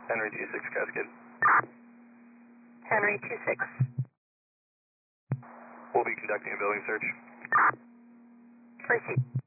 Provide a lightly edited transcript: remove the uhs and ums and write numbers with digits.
Henry 26 Cascade. Henry 26. We'll be conducting a building search. Proceed.